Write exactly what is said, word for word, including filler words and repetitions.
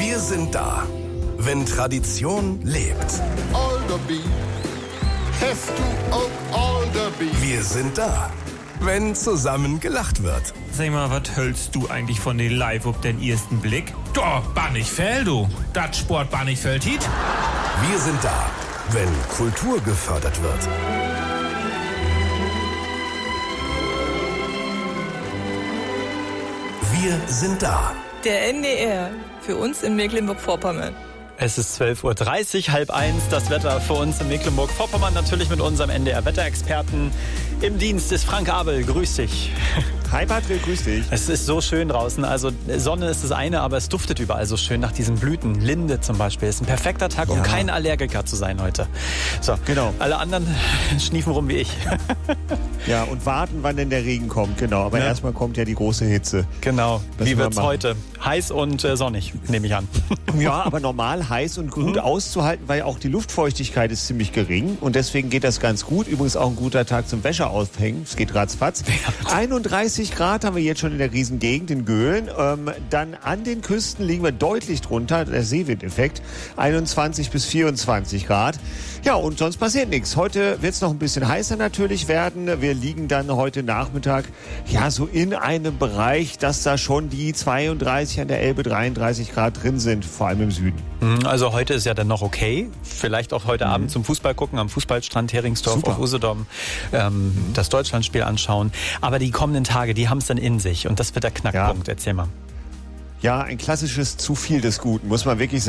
Wir sind da, wenn Tradition lebt. Alderby, have to Oak Alderby. Wir sind da, wenn zusammen gelacht wird. Sag mal, was hältst du eigentlich von den Live auf den ersten Blick? Doch, Bannichfeld, du. Das Sport Bannichfeld hit. Wir sind da, wenn Kultur gefördert wird. Wir sind da. Der N D R, für uns in Mecklenburg-Vorpommern. Es ist zwölf Uhr dreißig, halb eins, das Wetter für uns in Mecklenburg-Vorpommern. Natürlich mit unserem N D R-Wetterexperten. Im Dienst ist Frank Abel, grüß dich. Hi Patrick, grüß dich. Es ist so schön draußen, also Sonne ist das eine, aber es duftet überall so schön nach diesen Blüten. Linde zum Beispiel, ist ein perfekter Tag, um Ja. kein Allergiker zu sein heute. So, Genau. alle anderen schniefen rum wie ich. Ja, und warten, wann denn der Regen kommt, genau. Aber Ja. erstmal kommt ja die große Hitze. Genau, Was wie wir wird's machen. heute? Heiß und äh, sonnig, nehme ich an. Ja, aber normal heiß und gut auszuhalten, weil auch die Luftfeuchtigkeit ist ziemlich gering. Und deswegen geht das ganz gut. Übrigens auch ein guter Tag zum Wäsche aufhängen. Es geht ratzfatz. einunddreißig Grad haben wir jetzt schon in der Riesengegend in Göhlen. Ähm, dann an den Küsten liegen wir deutlich drunter, der Seewindeffekt. einundzwanzig bis vierundzwanzig Grad. Ja, und sonst passiert nichts. Heute wird es noch ein bisschen heißer natürlich werden. Wir liegen dann heute Nachmittag ja so in einem Bereich, dass da schon die zweiunddreißig an der Elbe, dreiunddreißig Grad drin sind, vor allem im Süden. Also heute ist ja dann noch okay. Vielleicht auch heute Abend zum Fußball gucken am Fußballstrand Heringsdorf Super. auf Usedom, ähm, das Deutschlandspiel anschauen. Aber die kommenden Tage, die haben es dann in sich und das wird der Knackpunkt. Ja. Erzähl mal. Ja, ein klassisches zu viel des Guten, muss man wirklich sagen.